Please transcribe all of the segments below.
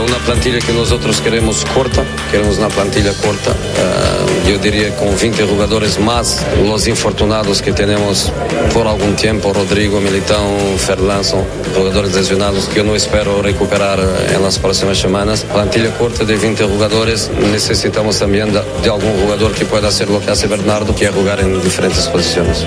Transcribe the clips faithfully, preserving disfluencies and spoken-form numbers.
una plantilla que nosotros queremos corta, queremos una plantilla corta. Uh, yo diría con veinte jugadores más, los infortunados que tenemos por algún tiempo, Rodrigo, Militão, Ferland, son jugadores lesionados que yo no espero recuperar en las próximas semanas. Plantilla corta de veinte jugadores, necesitamos también de, de algún jugador que pueda hacer lo que hace Bernardo, que es jugar en diferentes posiciones.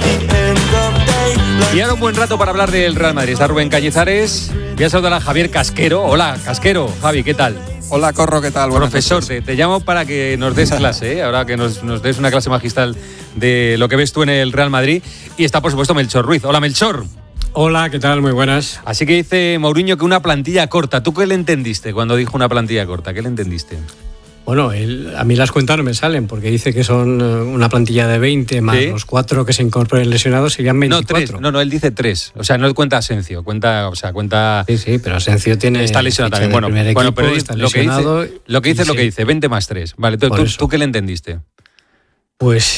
Y ahora un buen rato para hablar del Real Madrid. Está Rubén Cañizares. Voy a saludar a Javier Casquero. Hola, Casquero. Javi, ¿qué tal? Hola, Corro, ¿qué tal? Buenas Profesor, te, te llamo para que nos des clase, ¿eh? Ahora que nos, nos des una clase magistral de lo que ves tú en el Real Madrid. Y está, por supuesto, Melchor Ruiz. Hola, Melchor. Hola, ¿qué tal? Muy buenas. Así que dice Mourinho que una plantilla corta. ¿Tú qué le entendiste cuando dijo una plantilla corta? ¿Qué le entendiste? Bueno, él, a mí las cuentas no me salen porque dice que son una plantilla de veinte más ¿sí? Los cuatro que se incorporen lesionados serían veinticuatro. No, tres. No, no, él dice tres. O sea, no cuenta Asensio, cuenta, o sea, cuenta. Sí, sí, pero Asensio tiene. Está lesionado también. Bueno, equipo, bueno, pero está lo que dice, lo que dice es sí. lo que dice, veinte más tres. Vale, ¿tú, tú, ¿tú qué le entendiste? Pues,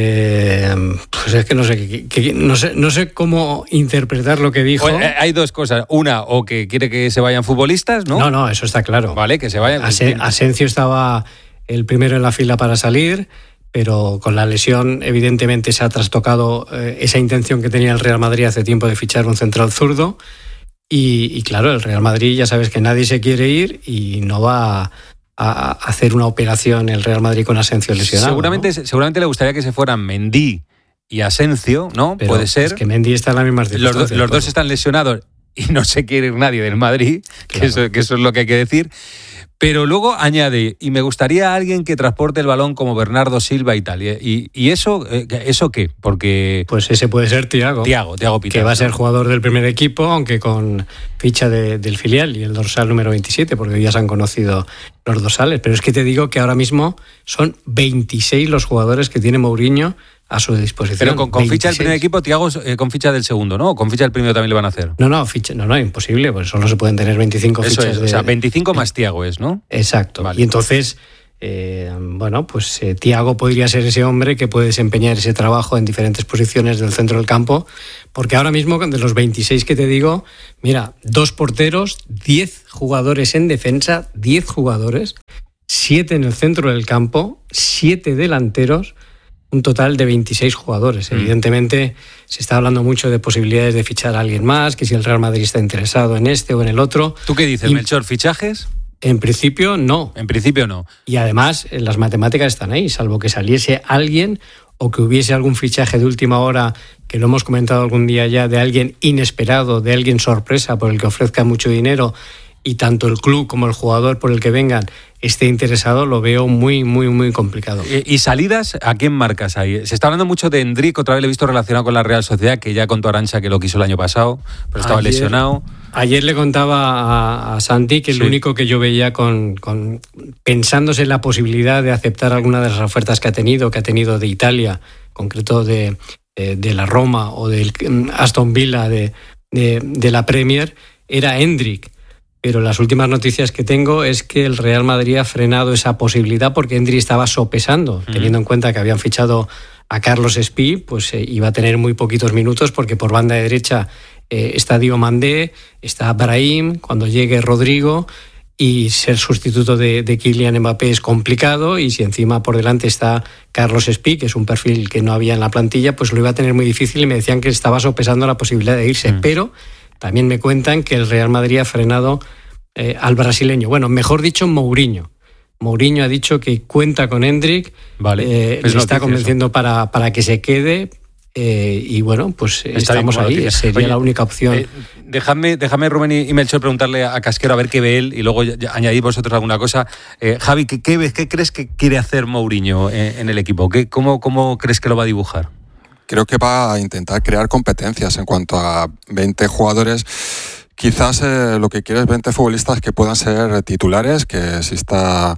eh, pues es que no sé, que, que, no sé, no sé cómo interpretar lo que dijo. Pues, eh, hay dos cosas. Una, o que quiere que se vayan futbolistas, ¿no? No, no, eso está claro. Vale, que se vayan. Asen, Asensio estaba el primero en la fila para salir, pero con la lesión evidentemente se ha trastocado eh, esa intención que tenía el Real Madrid hace tiempo de fichar un central zurdo y, y claro, el Real Madrid ya sabes que nadie se quiere ir y no va a, a hacer una operación el Real Madrid con Asensio lesionado. Seguramente, ¿no? seguramente le gustaría que se fueran Mendy y Asensio, ¿no? Pero puede ser. Es que Mendy está en las mismas circunstancias. Los, do, los dos están lesionados y no se quiere ir nadie del Madrid, claro. que, eso, que eso es lo que hay que decir. Pero luego añade, y me gustaría alguien que transporte el balón como Bernardo Silva y tal. ¿Y, y eso eso qué? Porque pues ese puede ser Thiago. Thiago, Thiago Pitano, que va a ser jugador del primer equipo, aunque con ficha de, del filial y el dorsal número veintisiete, porque ya se han conocido los dorsales. Pero es que te digo que ahora mismo son veintiséis los jugadores que tiene Mourinho a su disposición. Pero con, con ficha del primer equipo, Thiago eh, con ficha del segundo, ¿no? ¿O con ficha del primero también le van a hacer? No, no, ficha, no, no, imposible, pues solo se pueden tener veinticinco Eso fichas. Es, de, o sea, veinticinco más Thiago es, ¿no? Exacto. Vale. Y entonces, eh, bueno, pues eh, Thiago podría ser ese hombre que puede desempeñar ese trabajo en diferentes posiciones del centro del campo, porque ahora mismo, de los veintiséis que te digo, mira, dos porteros, diez jugadores en defensa, diez jugadores, siete en el centro del campo, siete delanteros, un total de veintiséis jugadores. Mm. Evidentemente se está hablando mucho de posibilidades de fichar a alguien más, que si el Real Madrid está interesado en este o en el otro. ¿Tú qué dices, y, Melchor? ¿Fichajes? En principio no. En principio no. Y además las matemáticas están ahí, salvo que saliese alguien o que hubiese algún fichaje de última hora, que lo hemos comentado algún día ya, de alguien inesperado, de alguien sorpresa por el que ofrezca mucho dinero y tanto el club como el jugador por el que vengan esté interesado, lo veo muy, muy, muy complicado. ¿Y salidas? ¿A quién marcas ahí? Se está hablando mucho de Endrick, otra vez lo he visto relacionado con la Real Sociedad, que ya contó Arantxa que lo quiso el año pasado, pero estaba ayer, lesionado. Ayer le contaba a, a Santi que sí. El único que yo veía con, con pensándose en la posibilidad de aceptar alguna de las ofertas que ha tenido, que ha tenido de Italia, en concreto de, de, de la Roma o del Aston Villa de, de, de la Premier, era Endrick. Pero las últimas noticias que tengo es que el Real Madrid ha frenado esa posibilidad porque Endrick estaba sopesando, uh-huh. teniendo en cuenta que habían fichado a Carlos Espí, pues eh, iba a tener muy poquitos minutos porque por banda de derecha eh, está Diomandé, está Brahim, cuando llegue Rodrigo, y ser sustituto de, de Kylian Mbappé es complicado, y si encima por delante está Carlos Espí, que es un perfil que no había en la plantilla, pues lo iba a tener muy difícil y me decían que estaba sopesando la posibilidad de irse, uh-huh. pero también me cuentan que el Real Madrid ha frenado eh, al brasileño. Bueno, mejor dicho, Mourinho. Mourinho ha dicho que cuenta con Endrick, vale, eh, le está convenciendo para, para que se quede eh, y bueno, pues está estamos ahí, noticia. Sería Oye, la única opción. Eh, déjame, déjame Rubén y Melchor preguntarle a Casquero a ver qué ve él y luego ya, ya añadid vosotros alguna cosa. Eh, Javi, ¿qué, qué, ¿qué crees que quiere hacer Mourinho en, en el equipo? ¿Qué, cómo, ¿Cómo crees que lo va a dibujar? Creo que va a intentar crear competencias en cuanto a veinte jugadores. Quizás eh, lo que quiere es veinte futbolistas que puedan ser titulares, que exista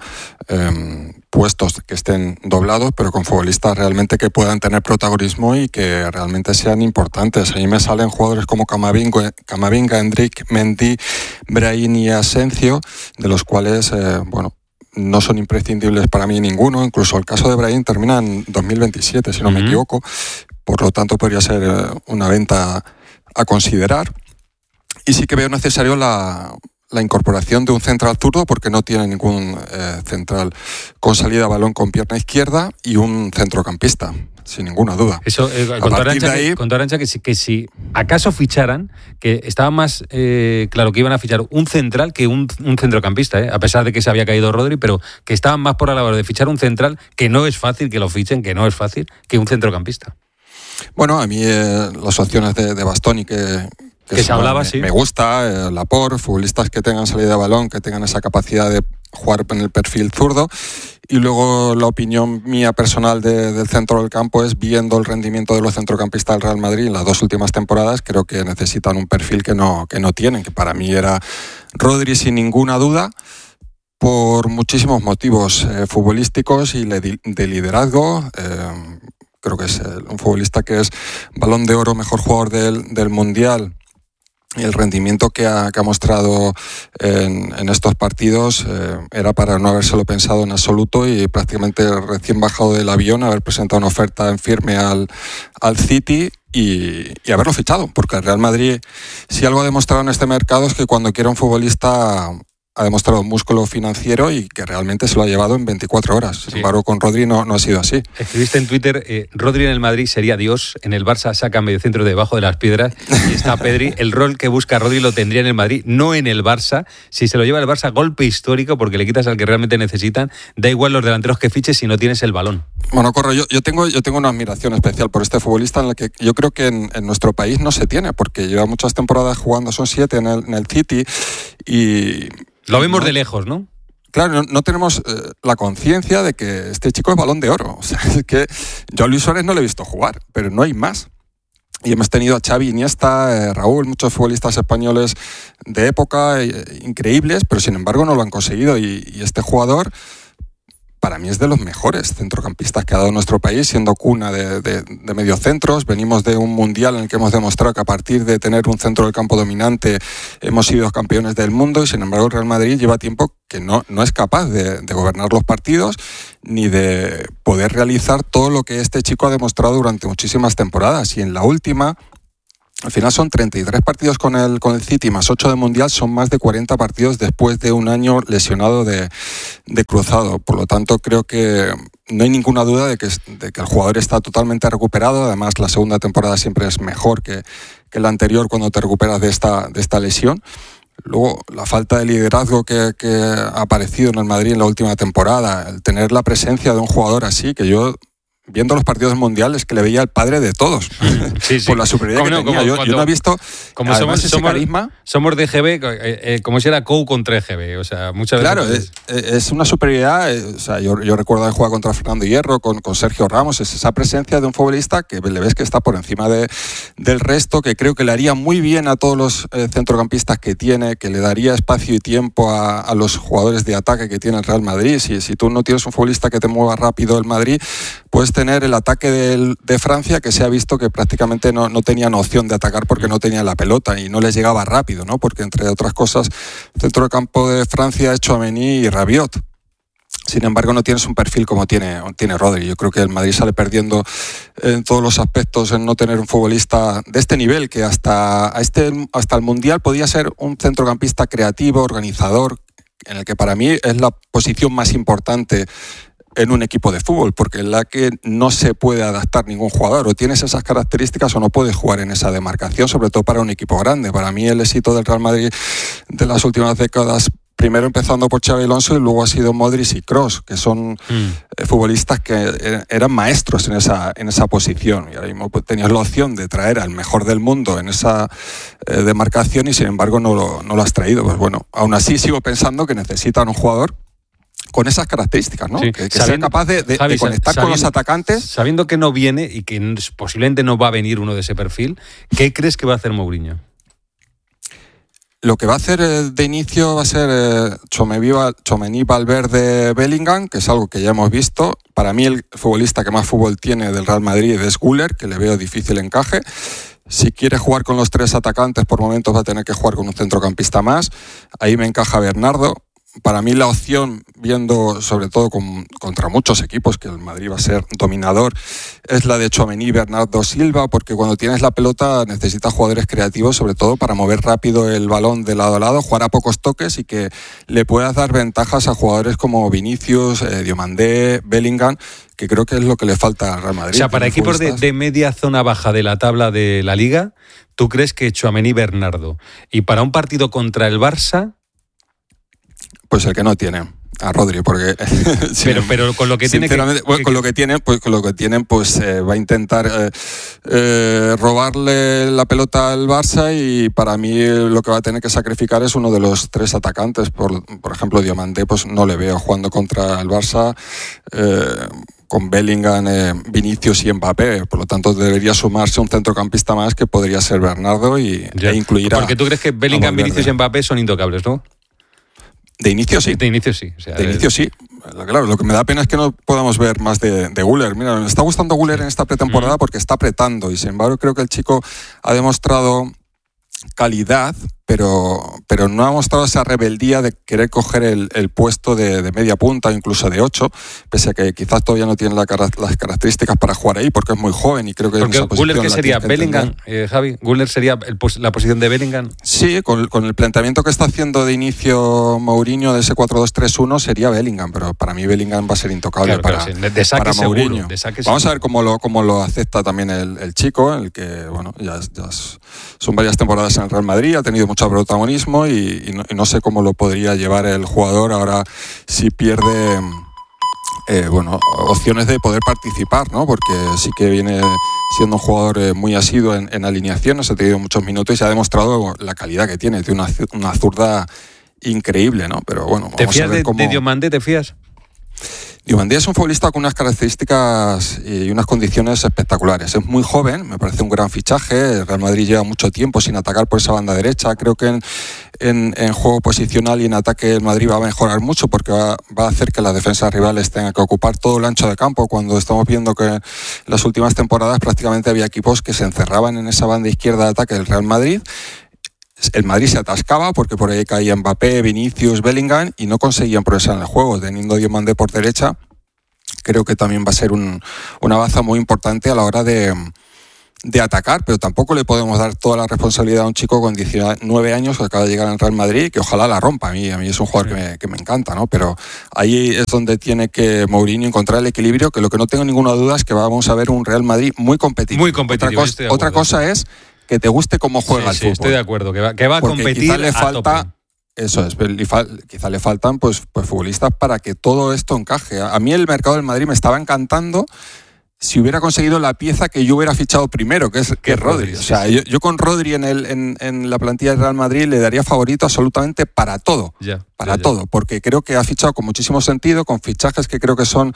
eh, puestos que estén doblados, pero con futbolistas realmente que puedan tener protagonismo y que realmente sean importantes. A mí me salen jugadores como Camavinga, Camavinga Endrick, Mendy, Brahim y Asensio, de los cuales, eh, bueno, no son imprescindibles para mí ninguno. Incluso el caso de Brahim termina en dos mil veintisiete, si no uh-huh. me equivoco. Por lo tanto, podría ser una venta a considerar. Y sí que veo necesario la, la incorporación de un central zurdo, porque no tiene ningún eh, central con salida a balón con pierna izquierda, y un centrocampista, sin ninguna duda. Eso, eh, con Arancha, ahí... que, Arancha que, si, que si acaso ficharan, que estaba más eh, claro que iban a fichar un central que un, un centrocampista, eh, a pesar de que se había caído Rodri, pero que estaban más por la labor de fichar un central, que no es fácil que lo fichen, que no es fácil, que un centrocampista. Bueno, a mí eh, las opciones de, de Bastoni que... Que, que se hablaba, me, sí. Me gusta, eh, Laporte, futbolistas que tengan salida de balón, que tengan esa capacidad de jugar en el perfil zurdo. Y luego la opinión mía personal de, del centro del campo es, viendo el rendimiento de los centrocampistas del Real Madrid en las dos últimas temporadas, creo que necesitan un perfil que no, que no tienen, que para mí era Rodri sin ninguna duda, por muchísimos motivos eh, futbolísticos y de, de liderazgo. Eh, creo que es un futbolista que es Balón de Oro, mejor jugador del, del Mundial. Y el rendimiento que ha, que ha mostrado en, en estos partidos eh, era para no habérselo pensado en absoluto, y prácticamente recién bajado del avión haber presentado una oferta en firme al, al City y, y haberlo fichado, porque el Real Madrid, si algo ha demostrado en este mercado, es que cuando quiere un futbolista ha demostrado músculo financiero y que realmente se lo ha llevado en veinticuatro horas. Sin sí. embargo, con Rodri no, no ha sido así. Escribiste en Twitter, eh, Rodri en el Madrid sería Dios, en el Barça saca medio centro debajo de las piedras, y está Pedri. El rol que busca Rodri lo tendría en el Madrid, no en el Barça. Si se lo lleva el Barça, golpe histórico, porque le quitas al que realmente necesitan. Da igual los delanteros que fiches si no tienes el balón. Bueno, Corro, yo, yo, tengo, yo tengo una admiración especial por este futbolista, en el que yo creo que en, en nuestro país no se tiene, porque lleva muchas temporadas jugando, son siete en el, en el City, y... Lo vemos ¿no? de lejos, ¿no? Claro, no, no tenemos eh, la conciencia de que este chico es Balón de Oro. O sea, es que yo a Luis Suárez no le he visto jugar, pero no hay más. Y hemos tenido a Xavi, Iniesta, eh, Raúl, muchos futbolistas españoles de época eh, increíbles, pero sin embargo no lo han conseguido. Y, y este jugador, para mí, es de los mejores centrocampistas que ha dado nuestro país, siendo cuna de, de, de mediocentros. Venimos de un mundial en el que hemos demostrado que a partir de tener un centro del campo dominante hemos sido campeones del mundo, y sin embargo el Real Madrid lleva tiempo que no, no es capaz de, de gobernar los partidos ni de poder realizar todo lo que este chico ha demostrado durante muchísimas temporadas. Y en la última... Al final son treinta y tres partidos con el, con el City, más ocho de Mundial, son más de cuarenta partidos después de un año lesionado de, de cruzado. Por lo tanto, creo que no hay ninguna duda de que, de que el jugador está totalmente recuperado. Además, la segunda temporada siempre es mejor que, que la anterior cuando te recuperas de esta, de esta lesión. Luego, la falta de liderazgo que, que ha aparecido en el Madrid en la última temporada, el tener la presencia de un jugador así, que yo... viendo los partidos mundiales, que le veía el padre de todos, sí, sí. por la superioridad que no, tenía. Yo, cuando, yo no he visto, como somos, ese somos, carisma. Somos de G B, eh, eh, como si era Kou contra G B, o sea, muchas claro, veces... Claro, es, es una superioridad, eh, o sea, yo, yo recuerdo haber jugado contra Fernando Hierro, con, con Sergio Ramos, es esa presencia de un futbolista que le ves que está por encima de, del resto, que creo que le haría muy bien a todos los eh, centrocampistas que tiene, que le daría espacio y tiempo a, a los jugadores de ataque que tiene el Real Madrid. Si, si tú no tienes un futbolista que te mueva rápido el Madrid, pues tener el ataque de, de Francia, que se ha visto que prácticamente no, no tenían opción de atacar porque no tenían la pelota y no les llegaba rápido, ¿no? Porque entre otras cosas, el centro de campo de Francia es Tchouaméni y Rabiot. Sin embargo, no tienes un perfil como tiene, tiene Rodri. Yo creo que el Madrid sale perdiendo en todos los aspectos en no tener un futbolista de este nivel, que hasta, a este, hasta el Mundial podía ser un centrocampista creativo, organizador, en el que para mí es la posición más importante en un equipo de fútbol, porque en la que no se puede adaptar ningún jugador. O tienes esas características o no puedes jugar en esa demarcación, sobre todo para un equipo grande. Para mí el éxito del Real Madrid de las últimas décadas, primero empezando por Xabi Alonso y luego ha sido Modric y Kroos, que son mm. futbolistas que eran maestros en esa, en esa posición. Y ahora mismo pues, tenías la opción de traer al mejor del mundo en esa eh, demarcación y sin embargo no lo, no lo has traído. Pues bueno, aún así sigo pensando que necesitan un jugador con esas características, ¿no? Sí. Que, que sea capaz de, de, Javi, de conectar sabiendo, con los atacantes. Sabiendo que no viene y que posiblemente no va a venir uno de ese perfil, ¿qué crees que va a hacer Mourinho? Lo que va a hacer de inicio va a ser eh, Tchouaméni, Valverde, Bellingham, que es algo que ya hemos visto. Para mí el futbolista que más fútbol tiene del Real Madrid es Güler, que le veo difícil encaje. Si quiere jugar con los tres atacantes, por momentos va a tener que jugar con un centrocampista más. Ahí me encaja Bernardo. para mí la opción, viendo sobre todo con, contra muchos equipos, que el Madrid va a ser dominador, es la de Tchouaméni y Bernardo Silva, porque cuando tienes la pelota necesitas jugadores creativos, sobre todo para mover rápido el balón de lado a lado, jugar a pocos toques y que le puedas dar ventajas a jugadores como Vinicius, eh, Diomandé, Bellingham, que creo que es lo que le falta al Real Madrid. O sea, para equipos de, de media zona baja de la tabla de la Liga, ¿tú crees que Tchouaméni y Bernardo? Y para un partido contra el Barça... Pues el que no tiene, a Rodri, porque pero pero con lo que tiene que, bueno, con lo que tienen pues con lo que tienen pues eh, va a intentar eh, eh, robarle la pelota al Barça, y para mí lo que va a tener que sacrificar es uno de los tres atacantes. Por, por ejemplo, Diomandé, pues no le veo jugando contra el Barça eh, con Bellingham, eh, Vinicius y Mbappé, por lo tanto debería sumarse un centrocampista más, que podría ser Bernardo, y ya. E incluir a, porque tú crees que Bellingham, Vinicius y Mbappé son intocables, ¿no? De inicio sí. De inicio sí. O sea, de inicio sí. Claro, lo que me da pena es que no podamos ver más de, de Güler. Mira, me está gustando Güler en esta pretemporada mm. porque está apretando, y sin embargo creo que el chico ha demostrado calidad, pero, pero no ha mostrado esa rebeldía de querer coger el, el puesto de, de media punta, incluso de ocho, pese a que quizás todavía no tiene la cara, las características para jugar ahí, porque es muy joven y creo que porque en esa posición Güler, ¿qué sería? ¿Bellingham, eh, Javi? ¿Güler sería el, la posición de Bellingham? Sí, con, con el planteamiento que está haciendo de inicio Mourinho de ese cuatro dos tres uno sería Bellingham, pero para mí Bellingham va a ser intocable. Claro, para, claro, sí. de, de saque para seguro, Mourinho. De saque Vamos seguro. a ver cómo lo, cómo lo acepta también el, el chico, el que, bueno, ya, ya son varias temporadas en el Real Madrid, ha tenido mucho protagonismo, y, y, no, y no sé cómo lo podría llevar el jugador ahora si pierde eh, bueno, opciones de poder participar, ¿no? Porque sí que viene siendo un jugador eh, muy asiduo en, en alineaciones, ha tenido muchos minutos y ha demostrado la calidad que tiene, tiene una, una zurda increíble, ¿no? Pero bueno, ¿te vamos fías a ver de, cómo... de Diomandé, te fías? Diomandé es un futbolista con unas características y unas condiciones espectaculares. Es muy joven, me parece un gran fichaje. El Real Madrid lleva mucho tiempo sin atacar por esa banda derecha. Creo que en, en, en juego posicional y en ataque el Madrid va a mejorar mucho, porque va, va a hacer que las defensas rivales tengan que ocupar todo el ancho de campo, cuando estamos viendo que en las últimas temporadas prácticamente había equipos que se encerraban en esa banda izquierda de ataque del Real Madrid. El Madrid se atascaba porque por ahí caía Mbappé, Vinicius, Bellingham, y no conseguían progresar en el juego. Teniendo Diomandé por derecha, creo que también va a ser un, una baza muy importante a la hora de, de atacar, pero tampoco le podemos dar toda la responsabilidad a un chico con diecinueve años que acaba de llegar al Real Madrid, que ojalá la rompa. A mí, a mí es un jugador que me, que me encanta, ¿no? Pero ahí es donde tiene que Mourinho encontrar el equilibrio, que lo que no tengo ninguna duda es que vamos a ver un Real Madrid muy competitivo. Muy competitivo. Otra, cosa, otra cosa es que te guste cómo juega sí, el sí, fútbol. Estoy de acuerdo, que va, que va a porque competir quizá le a falta, tope. Eso es, quizá le faltan pues, pues futbolistas para que todo esto encaje. A mí el mercado del Madrid me estaba encantando si hubiera conseguido la pieza que yo hubiera fichado primero, que es, que es Rodri. O sea, sí, sí. Yo, yo con Rodri en, el, en, en la plantilla del Real Madrid le daría favorito absolutamente para todo. Ya, para ya, todo, ya. Porque creo que ha fichado con muchísimo sentido, con fichajes que creo que son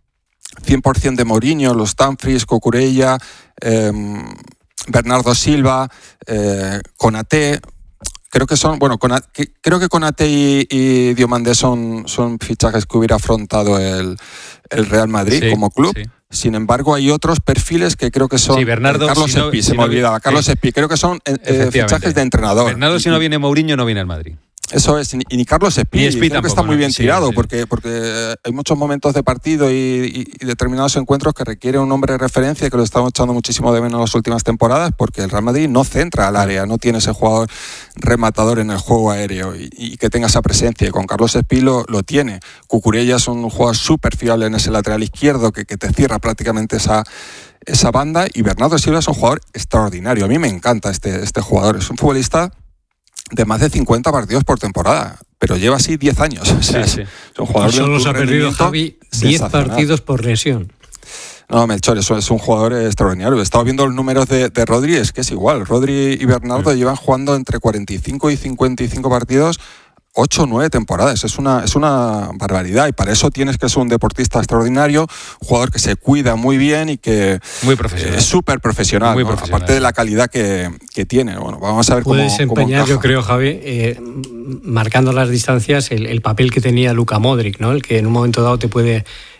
cien por ciento de Mourinho, los Dumfries, Cucurella, eh, Bernardo Silva, eh, Konaté. Creo que son, bueno, con, que, creo que Konaté y, y Diomandé son, son fichajes que hubiera afrontado el, el Real Madrid sí, como club. Sí. Sin embargo, hay otros perfiles que creo que son... Sí, Bernardo, eh, Carlos si no, Espí, si se no, me olvidaba. sí. Carlos Espí, creo que son eh, fichajes de entrenador. Bernardo, si no viene Mourinho, no viene al Madrid. Eso es, y ni Carlos Espí, Espí creo que está muy bien sí, tirado, sí. porque porque hay muchos momentos de partido y, y, y determinados encuentros que requiere un hombre de referencia, que lo estamos echando muchísimo de menos en las últimas temporadas, porque el Real Madrid no centra al área, no tiene ese jugador rematador en el juego aéreo y, y que tenga esa presencia, y con Carlos Espí lo, lo tiene. Cucurella es un jugador súper fiable en ese lateral izquierdo que, que te cierra prácticamente esa esa banda, y Bernardo Silva es un jugador extraordinario. A mí me encanta este, este jugador, es un futbolista de más de cincuenta partidos por temporada, pero lleva así diez años. O sea, sí, sí. Es un jugador solo se ha perdido, Javi, diez partidos por lesión. No, Melchor, eso es un jugador extraordinario. He estado viendo los números de, de Rodri, es que es igual. Rodri y Bernardo sí. llevan jugando entre cuarenta y cinco y cincuenta y cinco partidos, ocho o nueve temporadas. Es una, es una barbaridad, y para eso tienes que ser un deportista extraordinario, un jugador que se cuida muy bien y que muy profesional. es súper profesional, muy ¿no? profesional, aparte de la calidad que, que tiene. Bueno, vamos a ver Puede cómo desempeñar, cómo yo creo, Javi, eh, marcando las distancias, el, el papel que tenía Luka Modric, ¿no? El que en un momento dado te puede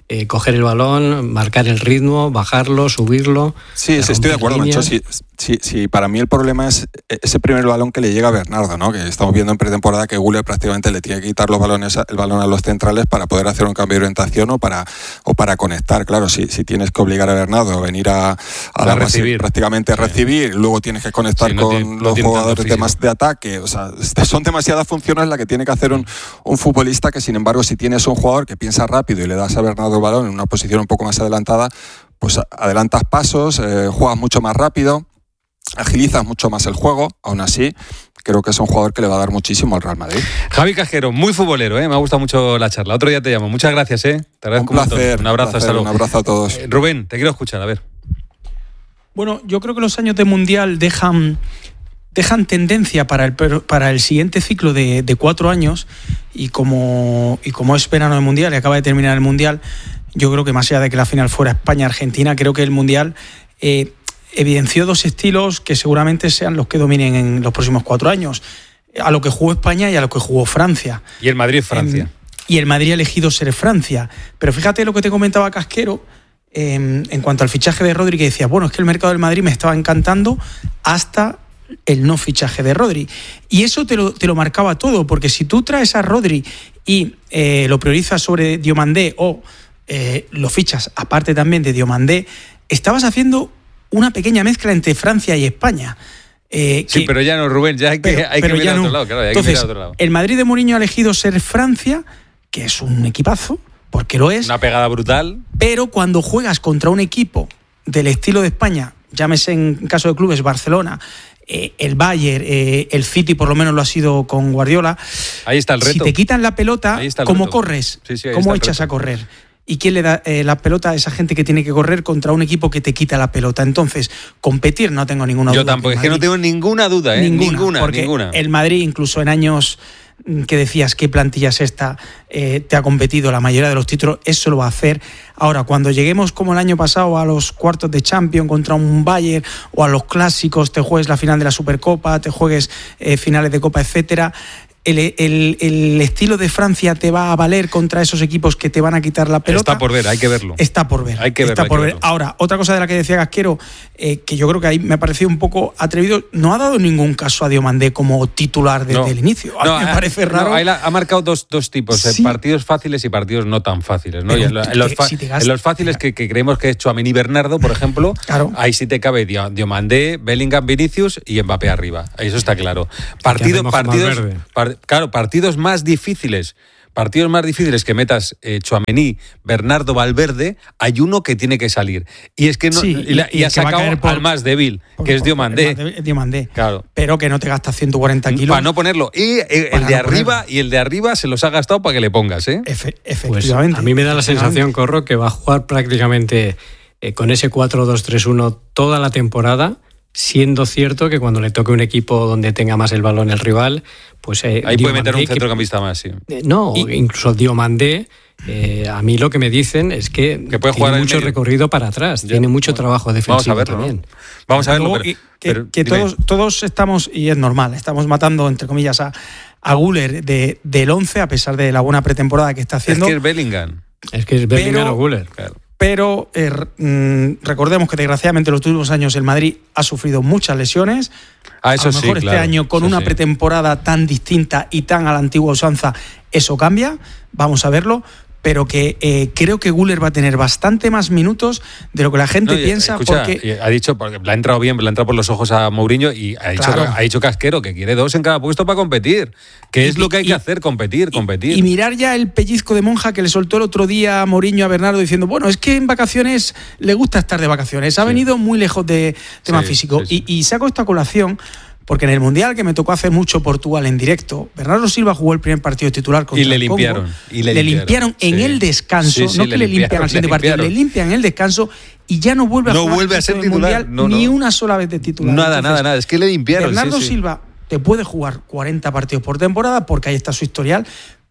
eh, coger el balón, marcar el ritmo, bajarlo, subirlo. Sí, sí, estoy de acuerdo, Mancho. Sí, sí, sí, para mí el problema es ese primer balón que le llega a Bernardo, ¿no? Que estamos viendo en pretemporada que Güler prácticamente le tiene que quitar los balones, el balón a los centrales para poder hacer un cambio de orientación o para, o para conectar. Claro, si, si tienes que obligar a Bernardo a venir a, a, a la recibir. Base, prácticamente a sí. recibir, luego tienes que conectar sí, no con tiene, no los jugadores de, más de ataque. O sea, son demasiadas funciones las que tiene que hacer un, un futbolista que, sin embargo, si tienes un jugador que piensa rápido y le das a Bernardo el balón en una posición un poco más adelantada, pues adelantas pasos, eh, juegas mucho más rápido, agilizas mucho más el juego. Aún así, creo que es un jugador que le va a dar muchísimo al Real Madrid. Javi Casquero, muy futbolero, ¿eh? Me ha gustado mucho la charla. Otro día te llamo. Muchas gracias, ¿eh? Te agradezco un placer. Un, un abrazo, placer, hasta luego. Un abrazo a todos. Eh, Rubén, te quiero escuchar, a ver. Bueno, yo creo que los años de Mundial dejan, dejan tendencia para el, para el siguiente ciclo de, de cuatro años y como, y como es verano del Mundial y acaba de terminar el Mundial, yo creo que más allá de que la final fuera España-Argentina, creo que el Mundial eh, evidenció dos estilos que seguramente sean los que dominen en los próximos cuatro años. A lo que jugó España y a lo que jugó Francia. Y el Madrid Francia. Eh, y el Madrid ha elegido ser Francia. Pero fíjate lo que te comentaba Casquero eh, en cuanto al fichaje de Rodri, que decía, bueno, es que el mercado del Madrid me estaba encantando hasta el no fichaje de Rodri. Y eso te lo, te lo marcaba todo, porque si tú traes a Rodri y eh, lo priorizas sobre Diomandé o eh, lo fichas aparte también de Diomandé, estabas haciendo una pequeña mezcla entre Francia y España. Eh, sí, que, pero ya no, Rubén, ya hay que, pero, hay pero que mirar no. a otro lado. Claro, hay Entonces, que mirar a otro lado. El Madrid de Mourinho ha elegido ser Francia, que es un equipazo, porque lo es. Una pegada brutal. Pero cuando juegas contra un equipo del estilo de España, llámese en caso de clubes Barcelona, eh, el Bayern, eh, el City por lo menos lo ha sido con Guardiola. Ahí está el reto. Si te quitan la pelota, ¿cómo reto. corres? Sí, sí, ¿Cómo echas a correr? ¿Y quién le da eh, la pelota a esa gente que tiene que correr contra un equipo que te quita la pelota? Entonces, competir no tengo ninguna Yo duda. Yo tampoco, es que no tengo ninguna duda, ¿eh? Ninguna, ninguna porque ninguna. El Madrid, incluso en años que decías qué plantilla es esta, eh, te ha competido la mayoría de los títulos, eso lo va a hacer. Ahora, cuando lleguemos como el año pasado a los cuartos de Champions contra un Bayern o a los clásicos, te juegues la final de la Supercopa, te juegues eh, finales de Copa, etcétera, El, el, el estilo de Francia te va a valer contra esos equipos que te van a quitar la pelota. Está por ver, hay que verlo. Está por ver. Hay que verlo, está hay por que ver. verlo. Ahora, otra cosa de la que decía Casquero, eh, que yo creo que ahí me ha parecido un poco atrevido, no ha dado ningún caso a Diomandé como titular desde no. el inicio. A no, mí me parece no, raro. Ahí la, ha marcado dos, dos tipos, sí. eh, partidos fáciles y partidos no tan fáciles. ¿no? Y en, te, en, los fa- si en los fáciles que, que creemos que es Tchouaméni y Bernardo, por ejemplo, claro. ahí sí te cabe Diomandé, Bellingham, Vinicius y Mbappé arriba. Eso está claro. Partido, partidos, par, claro, partidos más difíciles. Partidos más difíciles que metas eh, Tchouaméni, Bernardo, Valverde, hay uno que tiene que salir. Y es que no sí, y, la, y, y ha sacado por, al más débil, por, que es Diomandé. Diomandé. Claro. Pero que no te gastas ciento cuarenta kilos. Para no ponerlo. Y eh, el de no arriba ponerlo. y el de arriba se los ha gastado para que le pongas, ¿eh? Efe, efectivamente. Pues a mí me da la sensación, Corro, que va a jugar prácticamente eh, con ese cuatro dos tres uno toda la temporada. Siendo cierto que cuando le toque un equipo donde tenga más el balón el rival, pues... Eh, ahí Diomandé, puede meter un centrocampista más, sí. Eh, no, y, incluso Diomandé, eh, a mí lo que me dicen es que, que puede tiene jugar mucho recorrido para atrás, ya, tiene mucho bueno, trabajo defensivo vamos a verlo, también. ¿no? Vamos a verlo, Luego, pero, que, pero, que todos, todos estamos, y es normal, estamos matando, entre comillas, a, a Güler de, del once, a pesar de la buena pretemporada que está haciendo. Es que es Bellingham. Es que es Bellingham pero, o Güler, claro. Pero eh, mm, recordemos que desgraciadamente en los últimos años el Madrid ha sufrido muchas lesiones. Ah, eso a lo mejor sí, este claro, año con una sí. pretemporada tan distinta y tan a la antigua usanza, eso cambia. Vamos a verlo. Pero que eh, creo que Güler va a tener bastante más minutos de lo que la gente no, y, piensa. Escucha, porque ha dicho, porque le ha entrado bien, le ha entrado por los ojos a Mourinho y ha dicho, claro. ha dicho Casquero que quiere dos en cada puesto para competir. Que y, es lo que hay y, que hacer, competir, competir. Y, y mirar ya el pellizco de monja que le soltó el otro día a Mourinho a Bernardo diciendo, bueno, es que en vacaciones le gusta estar de vacaciones. Ha sí. venido muy lejos de tema sí, físico. Sí, sí. Y, y saco esta colación porque en el Mundial que me tocó hace mucho Portugal en directo, Bernardo Silva jugó el primer partido titular contra y le el Congo, limpiaron. Y le, le limpiaron, limpiaron en sí. el descanso, sí, sí, no que le limpian al siguiente partido, le limpian en el descanso y ya no vuelve a no jugar vuelve a ser el titular, Mundial no, no. ni una sola vez de titular. Nada, Entonces, nada, nada, es que le limpiaron. Bernardo sí, sí. Silva te puede jugar cuarenta partidos por temporada porque ahí está su historial,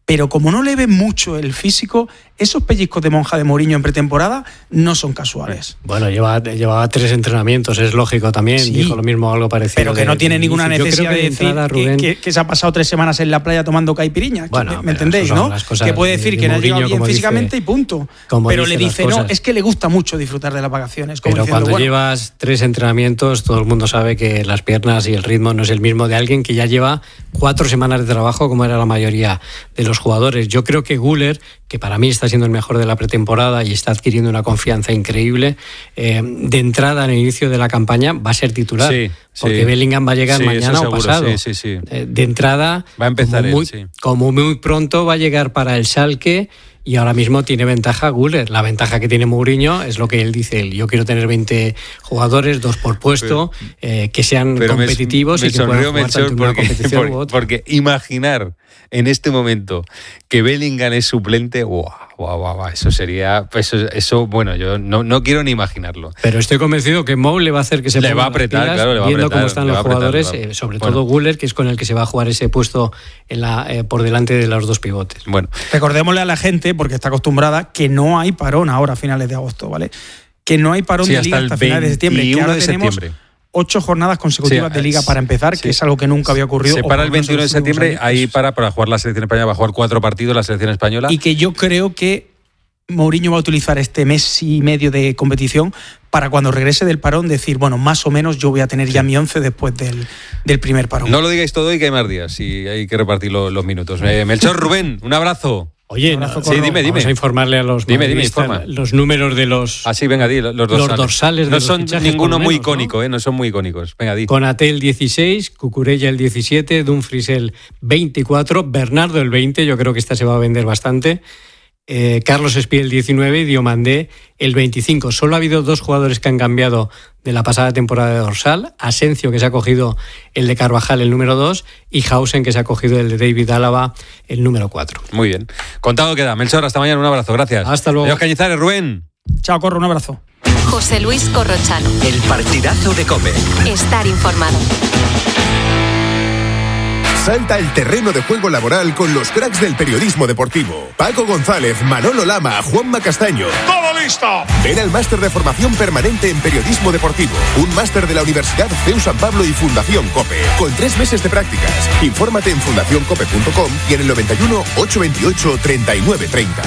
pero como no le ve mucho el físico, esos pellizcos de monja de Mourinho en pretemporada no son casuales. Bueno, lleva, llevaba tres entrenamientos, es lógico también, sí, dijo lo mismo, algo parecido. Pero que de, no tiene de ninguna inicio. necesidad de, de decir entrada, Rubén, que, que, que se ha pasado tres semanas en la playa tomando caipiriñas, bueno, ¿me entendéis, no? Que puede decir de, de que no ha llegado bien físicamente dice, y punto. Pero dice le dice, no, es que le gusta mucho disfrutar de las vacaciones. Como pero diciendo, cuando bueno, llevas tres entrenamientos, todo el mundo sabe que las piernas y el ritmo no es el mismo de alguien que ya lleva cuatro semanas de trabajo, como era la mayoría de los jugadores. Yo creo que Güler, que para mí está siendo el mejor de la pretemporada y está adquiriendo una confianza increíble, eh, de entrada en el inicio de la campaña va a ser titular, sí, porque sí. Bellingham va a llegar sí, mañana o pasado. Sí, sí, sí. Eh, de entrada, va a empezar como, muy, él, sí. como muy pronto va a llegar para el Schalke. Y ahora mismo tiene ventaja Güler. La ventaja que tiene Mourinho es lo que él dice. Yo quiero tener veinte jugadores, dos por puesto, pero, eh, que sean competitivos me, y que puedan jugar Melchor tanto una porque, competición porque, u otra. porque imaginar en este momento que Bellingham es suplente, wow, wow, wow, eso sería, eso, eso bueno, yo no, no quiero ni imaginarlo. Pero estoy convencido que Mou le va a hacer que se le ponga va a apretar, pilas, claro, le va a viendo apretar, cómo están los apretar, jugadores, va. eh, sobre bueno. todo Güler, que es con el que se va a jugar ese puesto en la, eh, por delante de los dos pivotes. Bueno, recordémosle a la gente, porque está acostumbrada, que no hay parón ahora a finales de agosto, ¿vale? Que no hay parón sí, de liga hasta, hasta finales de septiembre. Que ahora de tenemos septiembre. ocho jornadas consecutivas sí, de liga para empezar, sí, que es algo que nunca había ocurrido. Se para el veintiuno de septiembre, ahí para para jugar la selección española, va a jugar cuatro partidos la selección española. Y que yo creo que Mourinho va a utilizar este mes y medio de competición para cuando regrese del parón decir, bueno, más o menos yo voy a tener sí. ya mi once después del, del primer parón. No lo digáis todo y que hay más días y hay que repartir lo, los minutos. Eh, Melchor, Rubén, un abrazo. Oye, no, sí, dime, dime. Vamos a informarle a los dime, dime, informa. los números de los ah, sí, venga, di, los dorsales. Los dorsales de no los son fichajes, ninguno menos, muy icónico, ¿no? ¿eh? No son muy icónicos. Venga, di. Konaté el dieciséis, Cucurella el diecisiete, Dumfries el veinticuatro, Bernardo el veinte, yo creo que esta se va a vender bastante. Eh, Carlos Espí el diecinueve y Diomandé el veinticinco. Solo ha habido dos jugadores que han cambiado de la pasada temporada de dorsal. Asencio, que se ha cogido el de Carvajal, el número dos, y Hausen, que se ha cogido el de David Álava, el número cuatro. Muy bien. Contado queda. Melchor, hasta mañana. Un abrazo. Gracias. Hasta luego. Adiós, Cañizares. Rubén. Chao, Corro. Un abrazo. José Luis Corrochano. El partidazo de COPE. Estar informado. Salta al terreno de juego laboral con los cracks del periodismo deportivo. Paco González, Manolo Lama, Juanma Castaño. ¡Todo listo! Ven al máster de formación permanente en periodismo deportivo. Un máster de la Universidad C E U San Pablo y Fundación COPE. Con tres meses de prácticas. Infórmate en fundación cope punto com y en el noventa y uno, ochocientos veintiocho, treinta y nueve treinta.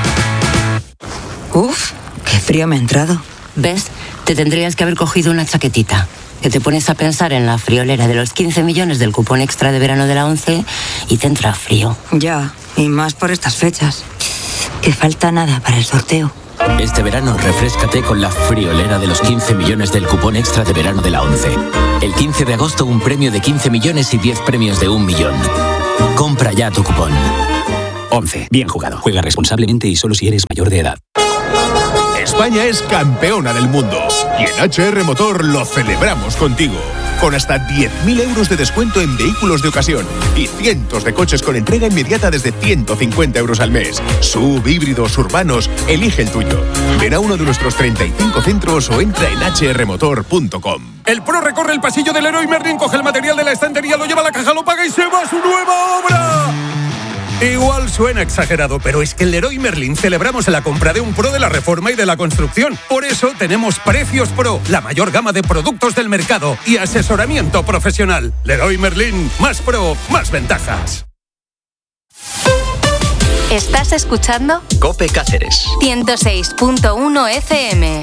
Uf, qué frío me ha entrado. ¿Ves? Te tendrías que haber cogido una chaquetita. Que te pones a pensar en la friolera de los quince millones del cupón extra de verano de la ONCE y te entra frío. Ya, y más por estas fechas. Que falta nada para el sorteo. Este verano refréscate con la friolera de los quince millones del cupón extra de verano de la ONCE. El quince de agosto un premio de quince millones y diez premios de un millón. Compra ya tu cupón. ONCE. Bien jugado. Juega responsablemente y solo si eres mayor de edad. España es campeona del mundo y en H R Motor lo celebramos contigo. Con hasta diez mil euros de descuento en vehículos de ocasión y cientos de coches con entrega inmediata desde ciento cincuenta euros al mes. Sub, híbridos, urbanos, elige el tuyo. Ven a uno de nuestros treinta y cinco centros o entra en h r motor punto com. El pro recorre el pasillo del Leroy Merlin, coge el material de la estantería, lo lleva a la caja, lo paga y se va a su nueva obra. Igual suena exagerado, pero es que en Leroy Merlin celebramos la compra de un pro de la reforma y de la construcción. Por eso tenemos Precios Pro, la mayor gama de productos del mercado y asesoramiento profesional. Leroy Merlin, más pro, más ventajas. ¿Estás escuchando? COPE Cáceres. ciento seis punto uno F M.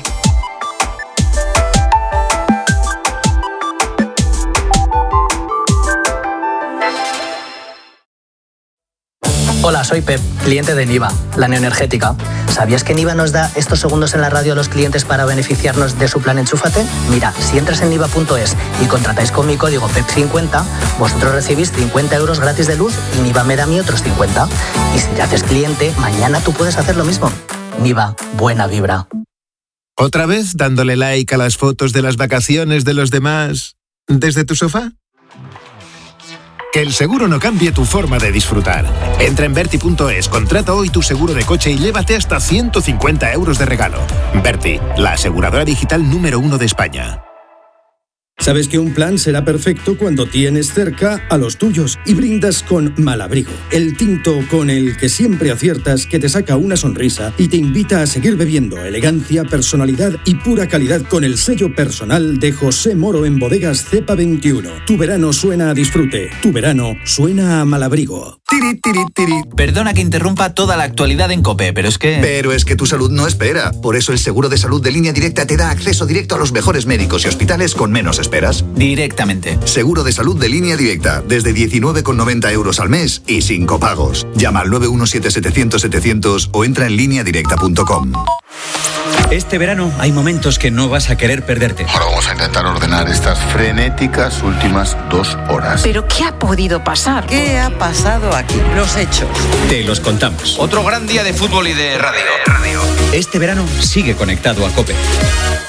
Hola, soy Pep, cliente de Niva, la neoenergética. ¿Sabías que Niva nos da estos segundos en la radio a los clientes para beneficiarnos de su plan Enchúfate? Mira, si entras en niva punto es y contratáis con mi código P E P cincuenta, vosotros recibís cincuenta euros gratis de luz y Niva me da a mí otros cincuenta. Y si te haces cliente, mañana tú puedes hacer lo mismo. Niva, buena vibra. ¿Otra vez dándole like a las fotos de las vacaciones de los demás desde tu sofá? Que el seguro no cambie tu forma de disfrutar. Entra en Berti punto es, contrata hoy tu seguro de coche y llévate hasta ciento cincuenta euros de regalo. Berti, la aseguradora digital número uno de España. Sabes que un plan será perfecto cuando tienes cerca a los tuyos y brindas con Malabrigo, el tinto con el que siempre aciertas, que te saca una sonrisa y te invita a seguir bebiendo. Elegancia, personalidad y pura calidad con el sello personal de José Moro en Bodegas Cepa veintiuno. Tu verano suena a disfrute, tu verano suena a Malabrigo. Tiri, tiri, tiri. Perdona que interrumpa toda la actualidad en COPE, pero es que... Pero es que tu salud no espera. Por eso el seguro de salud de Línea Directa te da acceso directo a los mejores médicos y hospitales con menos esperas. Directamente. Seguro de salud de Línea Directa, desde diecinueve con noventa euros al mes y sin copagos. Llama al nueve uno siete setecientos setecientos o entra en línea directa punto com. Este verano hay momentos que no vas a querer perderte. Ahora vamos a intentar ordenar estas frenéticas últimas dos horas. ¿Pero qué ha podido pasar? ¿Qué ha pasado aquí? Los hechos. Te los contamos. Otro gran día de fútbol y de radio. Este verano sigue conectado a COPE.